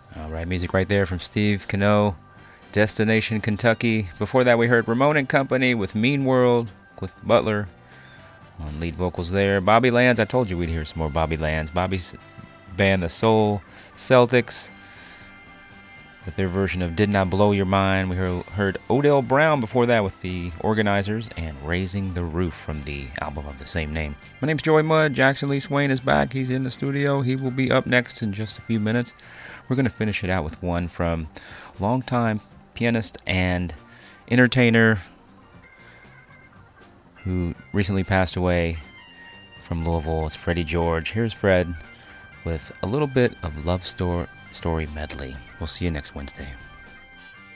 All right, music right there from Steve Cano, Destination Kentucky. Before that, we heard Ramon and Company with Mean World, Cliff Butler on lead vocals there. Bobby Lands, I told you we'd hear some more Bobby Lands. Bobby's band, the Soul Celtics, with their version of Did Not Blow Your Mind. We heard Odell Brown before that with the Organizers and Raising the Roof from the album of the same name. My name's Joey Mudd. Jackson Lee Swain is back. He's in the studio. He will be up next in just a few minutes. We're going to finish it out with one from longtime pianist and entertainer who recently passed away from Louisville. It's Freddie George. Here's Fred with a little bit of Love Story Medley. We'll see you next Wednesday.